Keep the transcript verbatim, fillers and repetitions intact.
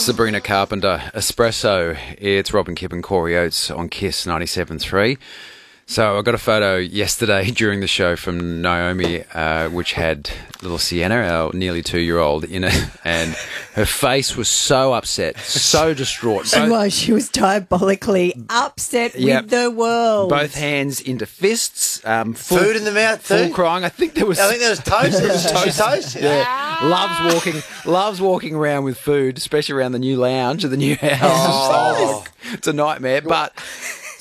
Sabrina Carpenter, Espresso. It's Robin Kipp and Corey Oates on Kiss ninety-seven point three. So I got a photo yesterday during the show from Naomi, uh, which had little Sienna, our nearly two-year-old, in it, and her face was so upset, so distraught. She was. She was diabolically upset Yep. with the world. Both hands into fists. Um, full, Food in the mouth full too? crying. I think there was. I think there was toast. There was toast. toast. Yeah. Loves walking. Loves walking around with food, especially around the new lounge of the new house. Oh. It's a nightmare. But